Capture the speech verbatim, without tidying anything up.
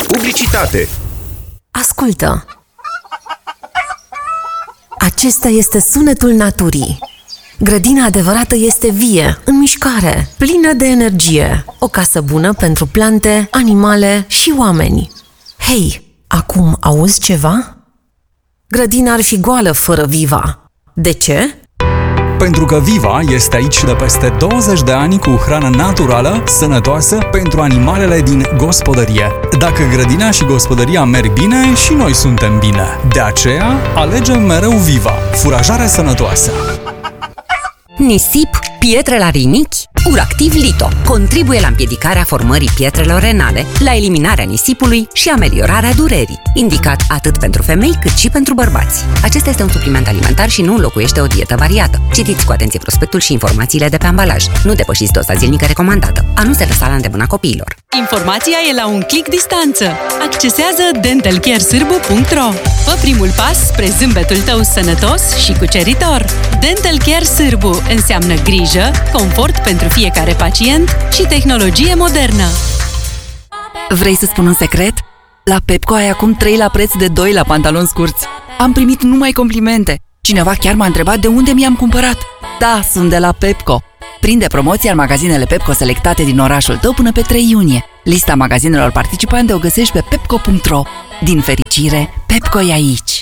Publicitate. Ascultă! Acesta este sunetul naturii. Grădina adevărată este vie, în mișcare, plină de energie. O casă bună pentru plante, animale și oameni. Hei, acum auzi ceva? Grădina ar fi goală fără Viva. De ce? Pentru că Viva este aici de peste douăzeci de ani cu hrană naturală, sănătoasă pentru animalele din gospodărie. Dacă grădina și gospodăria merg bine, și noi suntem bine. De aceea, alegem mereu Viva, furajare sănătoasă. Nisip, pietre la rinichi, Uractiv Lito contribuie la împiedicarea formării pietrelor renale, la eliminarea nisipului și ameliorarea durerii, indicat atât pentru femei cât și pentru bărbați. Acesta este un supliment alimentar și nu înlocuiește o dietă variată. Citiți cu atenție prospectul și informațiile de pe ambalaj. Nu depășiți doza zilnică recomandată. A nu se lăsa la îndemâna copiilor. Informația e la un click distanță. Accesează dental care sârbu punct ro. Fă primul pas spre zâmbetul tău sănătos și cuceritor. Dental Care Sârbu înseamnă grijă, confort pentru fiecare pacient și tehnologie modernă. Vrei să spun un secret? La Pepco ai acum trei la preț de doi la pantaloni scurți. Am primit numai complimente. Cineva chiar m-a întrebat de unde mi-am cumpărat. Da, sunt de la Pepco. Prinde promoția în magazinele Pepco selectate din orașul tău până pe trei iunie. Lista magazinelor participante o găsești pe pepco punct ro. Din fericire, Pepco e aici.